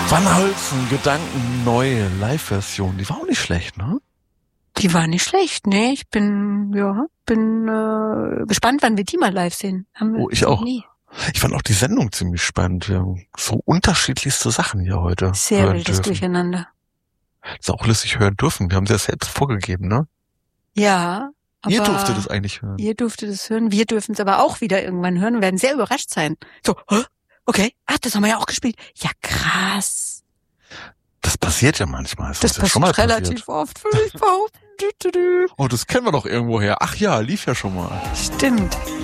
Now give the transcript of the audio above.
Van Holzen, Gedanken, neue Live-Version. Die war auch nicht schlecht, ne? Die war nicht schlecht, ne? Ich bin gespannt, wann wir die mal live sehen. Ich auch. Nie. Ich fand auch die Sendung ziemlich spannend. Wir haben so unterschiedlichste Sachen hier heute Sehr hören wildes dürfen. Durcheinander. Ist auch lässig hören dürfen. Wir haben sie ja selbst vorgegeben, ne? Ja. Aber Ihr durftet es eigentlich hören. Ihr dürftet es hören. Wir dürfen es aber auch wieder irgendwann hören und werden sehr überrascht sein. So, okay. Das haben wir ja auch gespielt. Ja, krass. Das passiert ja manchmal. Das ja schon mal passiert relativ oft, würde ich behaupten. Oh, das kennen wir doch irgendwo her. Ach ja, lief ja schon mal. Stimmt.